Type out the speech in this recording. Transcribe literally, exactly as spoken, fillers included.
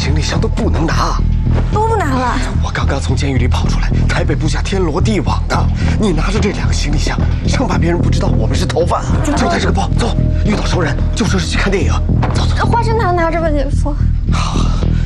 行李箱都不能拿， 都不拿了。 我刚刚从监狱里跑出来，台北布下天罗地网的。你拿着这两个行李箱，生怕别人不知道我们是逃犯。就带这个包，走，遇到熟人就说是去看电影。走走走。 花生糖拿着吧，姐夫。 好。